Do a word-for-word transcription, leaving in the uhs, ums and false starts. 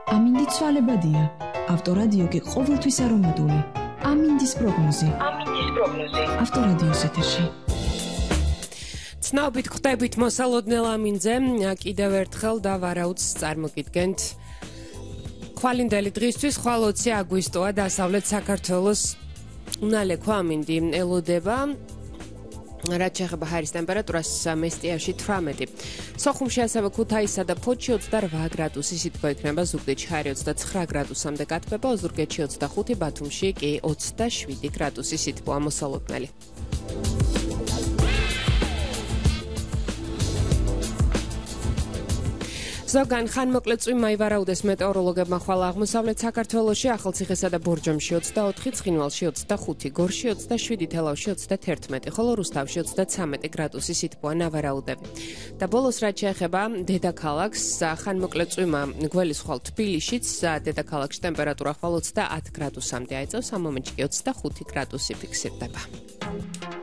ამინდი ცვალებადია. ავტორადიო კი ყოველთვის არომატული. ამინდის პროგნოზი. ამინდის პროგნოზი. ავტორადიოს ეთერში. ცნობით ხვდებით მოსალოდნელ ამინძე, კიდევ ერთხელ და ვარაუდს წარმოგიდგენთ. ხვალინდელი დღისთვის ხვალ ოცი აგვისტოა დასავლეთ საქართველოს უნალექვა ამინდი ელოდება. რაც შეეხება ჰაერის ტემპერატურას მესტიაში თვრამეტი. სოხუმში ასევე ქუთაისსა და ფოთში ოცდარვა გრადუსი სითბო იქნება, ზუგდიდში ჰაერი ოცდაცხრა გრადუსამდე გათბება, ოზურგეთში ოცდახუთი, ბათუმში კი ოცდაშვიდი გრადუსი სითბოა მოსალოდნელი. ზოგან ხანმოკლე წვიმა ივარაუდეს მეტეოროლოგებმა ხვალ აღმოსავლეთ საქართველოში, ახალციხესა და ბორჯომში ოცდაოთხი, ცხინვალში ოცდახუთი, გორში ოცდაშვიდი, თელავში ოცდაათერთმეტი, ხოლო რუსთავში ოცდაცამეტი გრადუსი სითბოა ნავარაუდები. და ბოლოს რაც შეეხება დედაქალაქს, ხანმოკლე წვიმა გველის ხვალ თბილისშიც, დედაქალაქში ტემპერატურა ხვალ ოცდაათ გრადუსამდე აიწევს, ამ მომენტში კი ოცდახუთი გრადუსი ფიქსირდება.